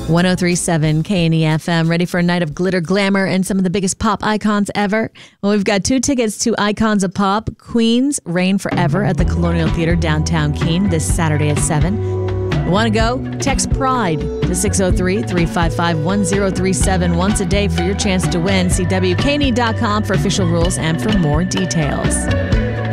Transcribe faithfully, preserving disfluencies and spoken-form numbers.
one oh three point seven K N E F M, ready for a night of glitter, glamour, and some of the biggest pop icons ever? Well, we've got two tickets to Icons of Pop, Queen's Reign Forever at the Colonial Theater downtown Keene this Saturday at seven. Want to go? Text PRIDE to six oh three, three five five, one oh three seven once a day for your chance to win. See W K N E dot com for official rules and for more details.